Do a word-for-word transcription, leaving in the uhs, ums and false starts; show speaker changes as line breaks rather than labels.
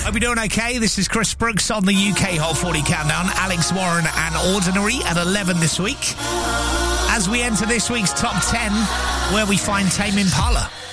Hope you're doing okay. This is Chris Brooks on the U K Hot forty Countdown. Alex Warren and Ordinary at eleven this week. As we enter this week's top ten, where we find Tame Impala.